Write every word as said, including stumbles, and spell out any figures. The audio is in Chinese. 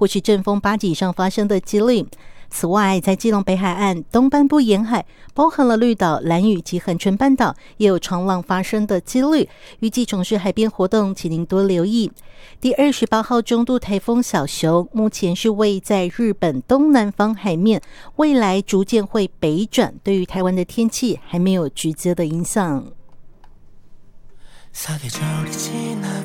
或是阵风八级以上发生的几率。此外，在基隆北海岸东半部沿海，包含了绿岛、兰屿及恒春半岛，也有长浪发生的几率。预计从事海边活动，请您多留意。第二十八号中度台风小熊，目前是位在日本东南方海面，未来逐渐会北转，对于台湾的天气还没有直接的影响。 사계절이 지나면